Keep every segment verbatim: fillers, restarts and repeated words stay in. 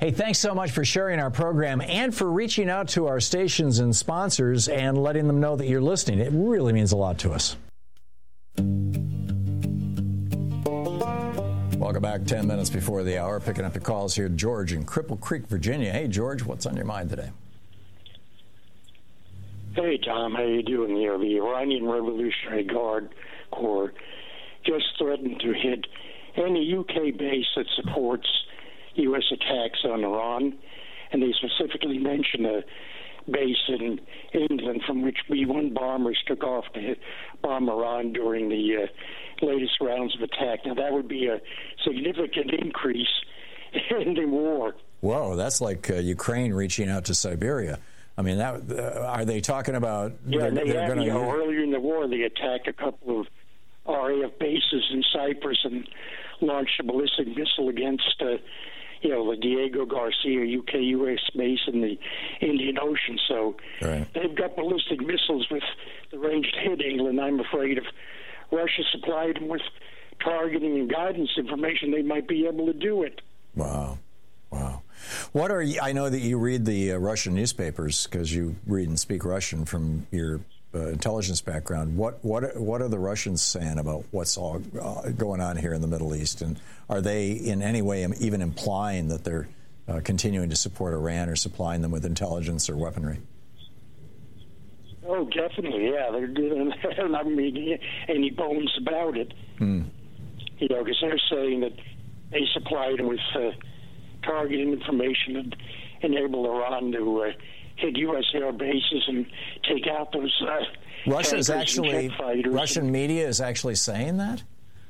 Hey, thanks so much for sharing our program and for reaching out to our stations and sponsors and letting them know that you're listening. It really means a lot to us. Welcome back. Ten minutes before the hour. Picking up your calls here. George in Cripple Creek, Virginia. Hey, George, what's on your mind today? Hey, Tom. How you doing there? The Iranian Revolutionary Guard Corps just threatened to hit any U K base that supports U S attacks on Iran, and they specifically mentioned a base in England from which B one bombers took off to hit, bomb Iran during the uh, latest rounds of attack. Now, that would be a significant increase in the war. Whoa, that's like uh, Ukraine reaching out to Siberia. I mean, that, uh, are they talking about... Yeah, they're, they they're had, gonna, you know, earlier in the war, they attacked a couple of R A F bases in Cyprus and launched a ballistic missile against... Uh, you know, the Diego Garcia U K U S base in the Indian Ocean. So right. They've got ballistic missiles with the range to hit England. I'm afraid if Russia supplied them with targeting and guidance information, they might be able to do it. Wow. Wow. What are you, I know that you read the uh, Russian newspapers because you read and speak Russian from your uh, intelligence background. What what what are the Russians saying about what's all uh, going on here in the Middle East? And are they in any way even implying that they're uh, continuing to support Iran or supplying them with intelligence or weaponry? Oh, definitely, yeah. They're, they're not making any bones about it. Hmm. You know, because they're saying that they supplied them with uh, targeting information and enabled Iran to uh, hit U S air bases and take out those uh, Russia is actually Russian and, media is actually saying that?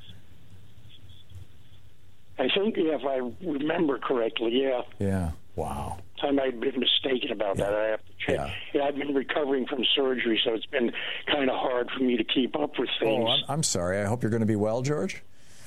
I think, yeah, if I remember correctly, yeah. Yeah. Wow. I might have been mistaken about yeah. that. I have to check. Yeah. yeah, I've been recovering from surgery, so it's been kind of hard for me to keep up with things. Oh, I'm, I'm sorry. I hope you're going to be well, George.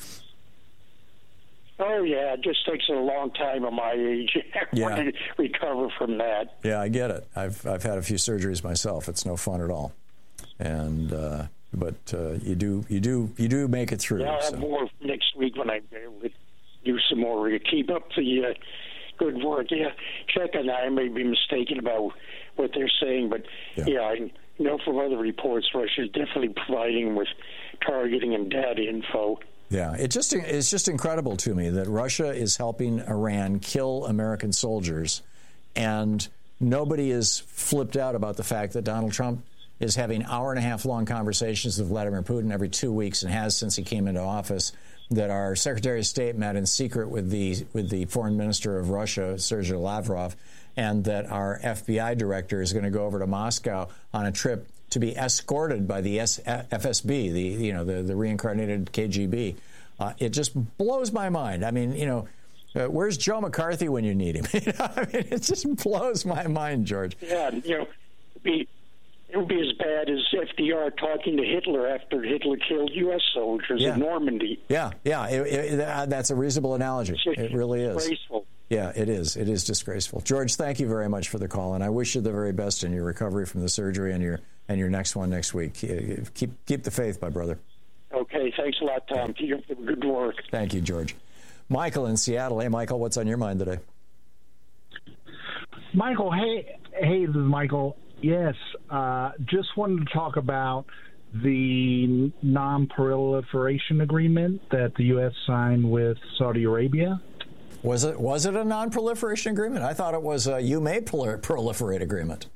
Oh, yeah, it just takes a long time at my age yeah. to recover from that. Yeah, I get it. I've I've had a few surgeries myself. It's no fun at all. And uh, but uh, you do you do you do make it through. Yeah, I'll have so. more next week when I do some more. Keep up the uh, good work. Yeah, check on that. I may be mistaken about what they're saying, but yeah, yeah I know from other reports Russia's definitely providing with targeting and data info. Yeah, it just it's just incredible to me that Russia is helping Iran kill American soldiers, and nobody is flipped out about the fact that Donald Trump is having hour and a half long conversations with Vladimir Putin every two weeks and has since he came into office. That our Secretary of State met in secret with the with the Foreign Minister of Russia, Sergei Lavrov, and that our F B I director is going to go over to Moscow on a trip to be escorted by the F S B, the you know the, the reincarnated K G B. Uh, it just blows my mind. I mean, you know, uh, where's Joe McCarthy when you need him? you know, I mean, it just blows my mind, George. Yeah, you know, it'd be, it would be as bad as F D R talking to Hitler after Hitler killed U S soldiers yeah. in Normandy. Yeah, yeah, it, it, uh, that's a reasonable analogy. It really is. Disgraceful. Yeah, it is. It is disgraceful. George, thank you very much for the call, and I wish you the very best in your recovery from the surgery and your and your next one next week. Keep keep the faith, my brother. Okay, thanks a lot, Tom. Keep up the good work. Thank you, George. Michael in Seattle. Hey, Michael, what's on your mind today? Michael, hey, hey, this is Michael. Yes, uh, just wanted to talk about the non-proliferation agreement that the U S signed with Saudi Arabia. Was it was it a non-proliferation agreement? I thought it was a you may proliferate agreement.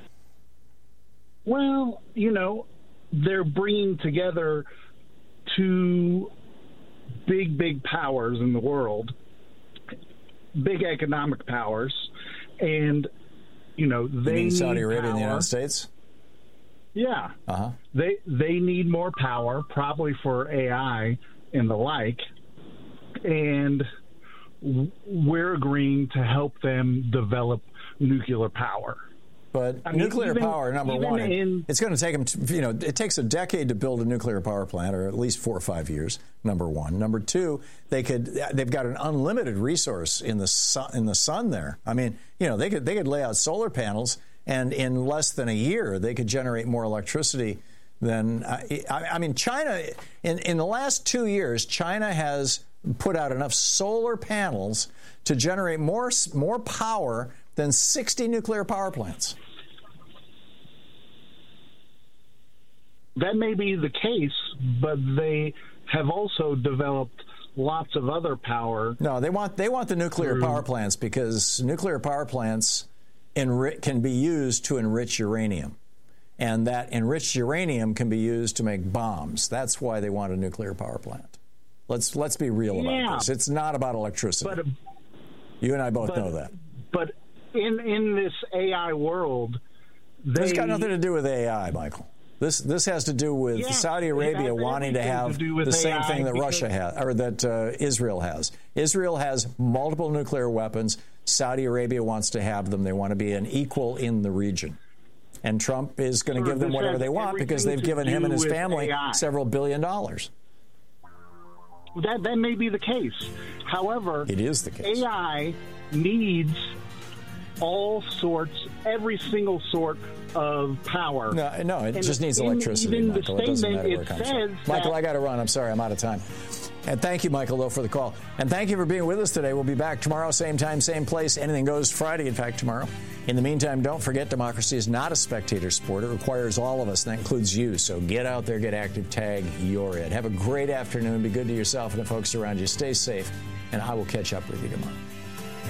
Well, you know, they're bringing together two big, big powers in the world, big economic powers, and, you know, they you mean Saudi need Arabia power. and the United States? Yeah. Uh-huh. They, they need more power, probably for A I and the like, and we're agreeing to help them develop nuclear power. But I mean, nuclear even, power, number one, in, it's going to take them, to, you know, it takes a decade to build a nuclear power plant, or at least four or five years, number one. Number two, they could, they've got an unlimited resource in the sun, in the sun there. I mean, you know, they could, they could lay out solar panels, and in less than a year, they could generate more electricity than, uh, I, I mean, China, in, in the last two years, China has put out enough solar panels to generate more more power than sixty nuclear power plants. That may be the case, but they have also developed lots of other power. No, they want they want the nuclear through. power plants because nuclear power plants enri- can be used to enrich uranium. And that enriched uranium can be used to make bombs. That's why they want a nuclear power plant. Let's let's be real yeah. about this. It's not about electricity. But, you and I both but, know that. But in in this A I world, they, it's got nothing to do with A I, Michael. This this has to do with yeah, Saudi Arabia wanting to have to the same A I thing that because, Russia has, or that uh, Israel has. Israel has multiple nuclear weapons. Saudi Arabia wants to have them. They want to be an equal in the region. And Trump is going to give them whatever they want because they've given him and his family A I. several billion dollars. That that may be the case. However, it is the case. A I needs all sorts, every single sort of power. No, no, it and just needs in, electricity, Michael. It doesn't matter where it comes from. Michael, I got to run. I'm sorry, I'm out of time. And thank you, Michael, though, for the call. And thank you for being with us today. We'll be back tomorrow, same time, same place. Anything goes Friday, in fact, tomorrow. In the meantime, don't forget democracy is not a spectator sport. It requires all of us, and that includes you. So get out there, get active, tag, you're it. Have a great afternoon. Be good to yourself and the folks around you. Stay safe, and I will catch up with you tomorrow.